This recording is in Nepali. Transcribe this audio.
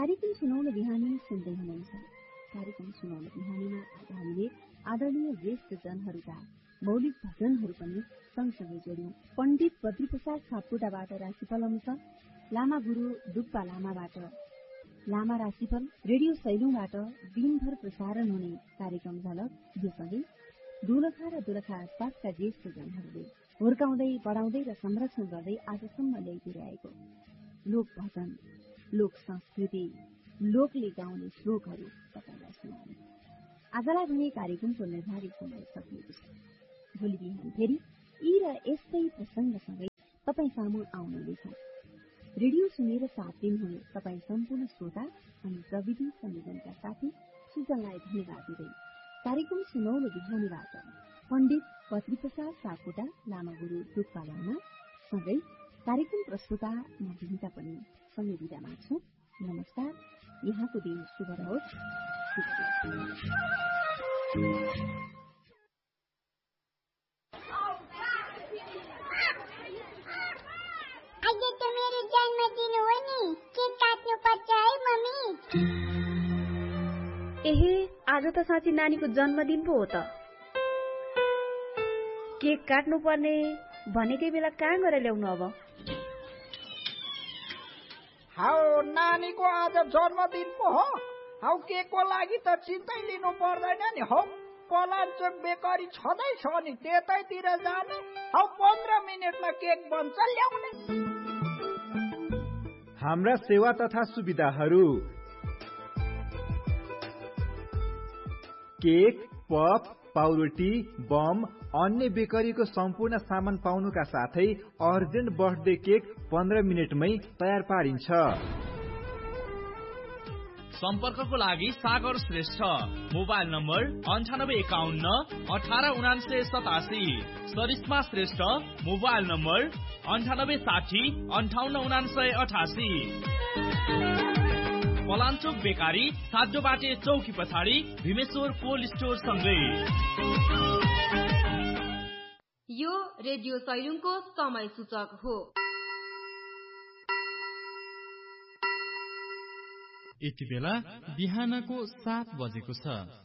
कार्यक्रम सुनाउन बिहानी सुन्दै हुनुहुन्छ। कार्यक्रम सुनाउन बिहानीमा आज हामीले आदरणीय ज्येष्ठ जनहरूका मौलिक भजनहरू पनि सँगसँगै जोड्यौं। पण्डित बद्रीप्रसाद सापकोटाबाट राशिफल अनुसार, लामा गुरु डुप्पा लामाबाट लामा राशिफल, रेडियो सैलुङबाट दिनभर प्रसारण हुने कार्यक्रम झलक, यो सँगै दोलखा र दोलखा आसपासका ज्येष्ठ जनहरूले हुर्काउँदै बढाउँदै र संरक्षण गर्दै आजसम्म ल्याइदिरहेको लोक भजन, लोक संस्कृति, लोकले गाउने श्लोकहरू तपाईँलाई सुनाउने। आजलाई भने कार्यक्रमको निर्धारित समय सकिएको छ। भोलि बिहान फेरि यी र यस्तै प्रसंगसँगै तपाईँ सामु आउनुहुनेछ। रेडियो सुनेर साथ दिनुहुने तपाईँ सम्पूर्ण श्रोता अनि प्रविधि संयोजनका साथी सुजनलाई धन्यवाद दिँदै कार्यक्रम सुनौलो बिहानीबाट पण्डित बद्रीप्रसाद सापकोटा, लामा गुरु डुप्पा लामा सँगै कार्यक्रम प्रस्तुता म विनिता पनि सँगै बिदा माग्छु। नमस्कार, यहाँको दिन शुभ रहोस्। आज तो मेरो जन्मदिन हो नि, केक काट्नु पर्छ है मम्मी। एहे, आज त साँच्ची नानीको जन्मदिन पो हो त। केक काट्नु पर्ने भनेकै बेला कहाँ गएर ल्याउनु अब? हाउ नानीको आज जन्मदिन पो हो। हाउ केकको लागि त चिन्तै लिनु पर्दैन नि। हौ पलाञ्चोक बेकरी छँदैछ नि, त्यतैतिर जाने। हौ 15 मिनेटमा केक बन्छ, ल्याउने। हाम्रा सेवा तथा सुविधाहरू: केक, पप, पाउरोटी, बम, अन्य बेकरीको सम्पूर्ण सामान पाउनुका साथै अर्जेन्ट बर्थडे केक 15 मिनेटमै तयार पारिन्छ। सम्पर्कको लागि सागर Shrestha, mobile number 9851189987, सरिस्मा Shrestha, mobile number 9860589988। Palanchok बेकारी, साजोबाटे चौकी पछाडि, भीमेश्वर कोल्ड स्टोर सँगै। यो रेडियो सैलुङको समय सूचक हो। यति बेला बिहानको 7 बजेको छ।